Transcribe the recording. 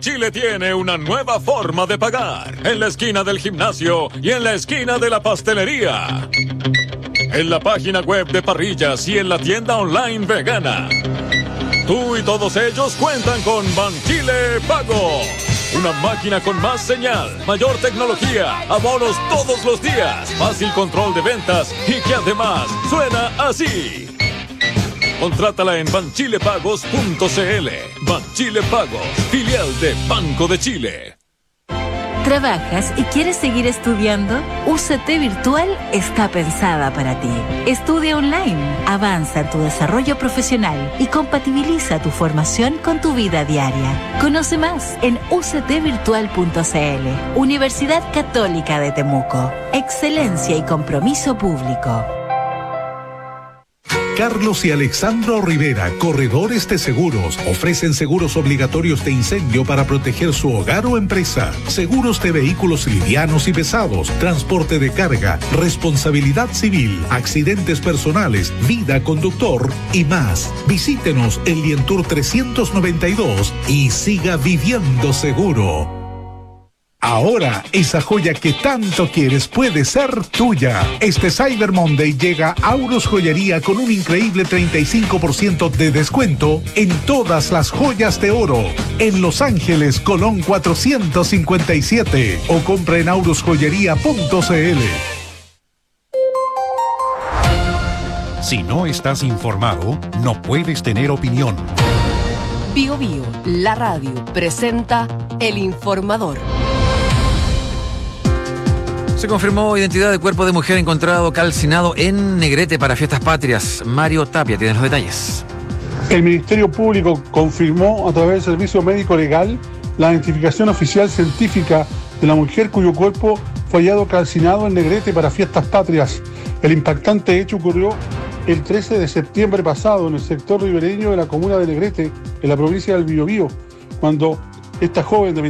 Chile tiene una nueva forma de pagar. En la esquina del gimnasio y en la esquina de la pastelería. En la página web de Parrillas y en la tienda online vegana. Tú y todos ellos cuentan con Banchile Pago. Una máquina con más señal, mayor tecnología, abonos todos los días, fácil control de ventas y que además suena así. Contrátala en banchilepagos.cl. Banchile Pagos, filial de Banco de Chile. ¿Trabajas y quieres seguir estudiando? UCT Virtual está pensada para ti. Estudia online, avanza en tu desarrollo profesional y compatibiliza tu formación con tu vida diaria. Conoce más en uctvirtual.cl. Universidad Católica de Temuco. Excelencia y compromiso público. Carlos y Alexandro Rivera, corredores de seguros, ofrecen seguros obligatorios de incendio para proteger su hogar o empresa, seguros de vehículos livianos y pesados, transporte de carga, responsabilidad civil, accidentes personales, vida conductor y más. Visítenos en Lientour 392 y siga viviendo seguro. Ahora, esa joya que tanto quieres puede ser tuya. Este Cyber Monday llega a Aurus Joyería con un increíble 35% de descuento en todas las joyas de oro. En Los Ángeles, Colón 457 o compra en aurusjoyería.cl. Si no estás informado, no puedes tener opinión. Bio Bio, la radio, presenta El Informador. Se confirmó identidad de cuerpo de mujer encontrado calcinado en Negrete para Fiestas Patrias. Mario Tapia tiene los detalles. El Ministerio Público confirmó a través del Servicio Médico Legal la identificación oficial científica de la mujer cuyo cuerpo fue hallado calcinado en Negrete para Fiestas Patrias. El impactante hecho ocurrió el 13 de septiembre pasado en el sector ribereño de la comuna de Negrete, en la provincia del Biobío, cuando esta joven de